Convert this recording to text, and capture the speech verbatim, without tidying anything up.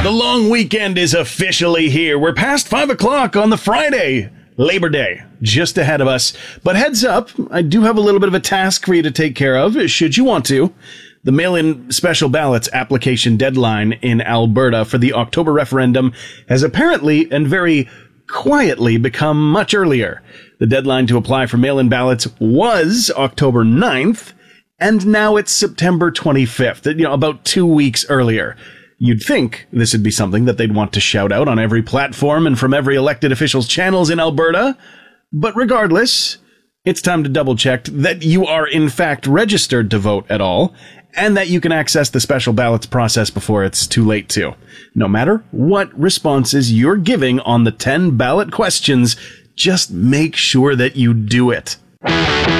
The long weekend is officially here. We're past five o'clock on the Friday. Labor Day, just ahead of us. But heads up, I do have a little bit of a task for you to take care of, should you want to. The mail-in special ballots application deadline in Alberta for the October referendum has apparently and very quietly become much earlier. The deadline to apply for mail-in ballots was October ninth, and now it's September twenty-fifth, you know, about two weeks earlier. You'd think this would be something that they'd want to shout out on every platform and from every elected official's channels in Alberta. But regardless, it's time to double check that you are in fact registered to vote at all, and that you can access the special ballots process before it's too late to. No matter what responses you're giving on the ten ballot questions, just make sure that you do it.